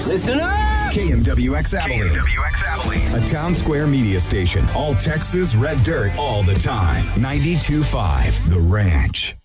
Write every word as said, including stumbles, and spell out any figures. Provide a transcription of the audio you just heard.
Listen up! K M W X Abilene. K M W X Abilene. A Town Square media station. All Texas, red dirt, all the time. ninety-two point five The Ranch.